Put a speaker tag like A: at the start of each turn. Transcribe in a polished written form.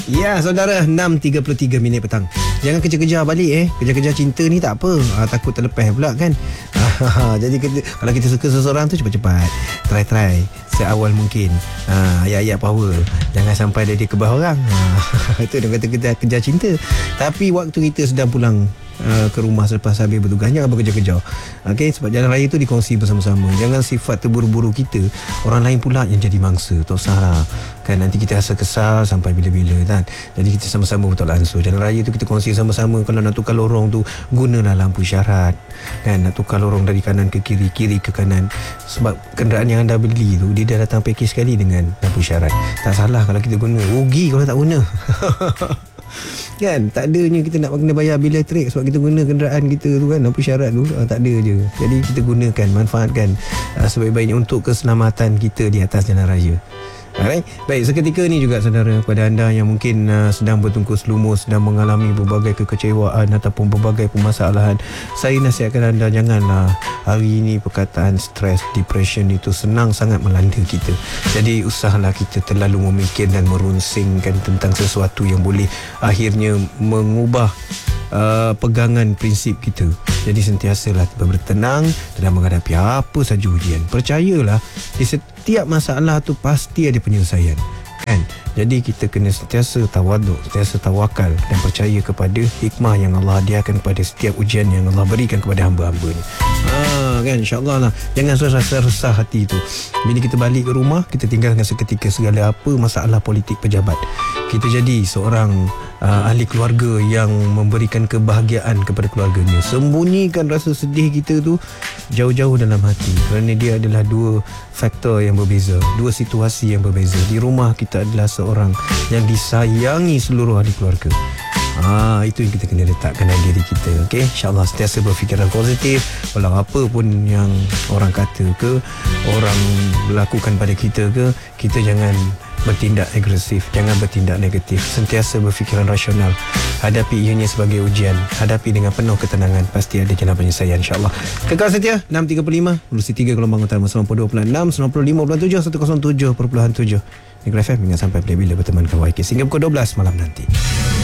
A: Ya, saudara, 6.33 minit petang. Jangan kejar-kejar balik Kejar-kejar cinta ni tak apa. Takut terlepas pula kan. Jadi kalau kita suka seseorang tu, cepat-cepat try seawal mungkin. Ayat-ayat power. Jangan sampai dia kebah orang. Itu dia kata kita kejar cinta. Tapi waktu kita sedang pulang ke rumah selepas habis bertugas, jangan berkejar-kejar. Okey, sebab jalan raya tu dikongsi bersama-sama. Jangan sifat terburu-buru kita, orang lain pula yang jadi mangsa. Tak usah lah kan, nanti kita rasa kesal sampai bila-bila kan. Jadi kita sama-sama bertolak ansur. Jalan raya tu kita kongsi sama-sama. Kalau nak tukar lorong tu, gunalah lampu isyarat kan. Nak tukar lorong dari kanan ke kiri, kiri ke kanan. Sebab kenderaan yang anda beli tu, dia dah datang pakej sekali dengan lampu isyarat. Tak salah kalau kita guna. Rugi kalau tak guna. Kan, tak adanya kita nak kena bayar bil elektrik sebab kita guna kenderaan kita tu kan, lampu isyarat tu tak ada je. Jadi kita gunakan, manfaatkan sebaik-baiknya untuk keselamatan kita di atas jalan raya. Alright. Baik, seketika ni juga saudara, kepada anda yang mungkin sedang bertungkus lumus, sedang mengalami berbagai kekecewaan ataupun berbagai permasalahan, saya nasihatkan anda, janganlah hari ini perkataan stres, depression itu senang sangat melanda kita. Jadi usahalah kita terlalu memikir dan merunsingkan tentang sesuatu yang boleh akhirnya mengubah pegangan prinsip kita. Jadi sentiasalah bertenang dalam menghadapi apa saja ujian. Percayalah, di setiap masalah tu pasti ada penyelesaian kan. Jadi kita kena sentiasa tawaduk, sentiasa tawakal dan percaya kepada hikmah yang Allah hadiahkan kepada setiap ujian yang Allah berikan kepada hamba-hambanya. Kan, insyaAllah lah. Jangan resah hati tu. Bila kita balik ke rumah, kita tinggalkan seketika segala apa masalah politik pejabat. Kita jadi seorang ahli keluarga yang memberikan kebahagiaan kepada keluarganya. Sembunyikan rasa sedih kita tu jauh-jauh dalam hati, kerana dia adalah dua faktor yang berbeza, dua situasi yang berbeza. Di rumah kita adalah seorang yang disayangi seluruh ahli keluarga. Itu yang kita kena letakkan dalam diri kita. Okay? InsyaAllah sentiasa berfikiran positif. Walau apa pun yang orang kata ke, orang lakukan pada kita ke, kita jangan bertindak agresif, jangan bertindak negatif. Sentiasa berfikiran rasional. Hadapi ianya sebagai ujian, hadapi dengan penuh ketenangan. Pasti ada jalan penyelesaian, insyaAllah. Kekal setia 6.35 Lusi 3 gelombang utama 92.6 95.7 107.7 Negeri FM. Hingga sampai bila-bila berteman YK sehingga pukul 12 malam nanti.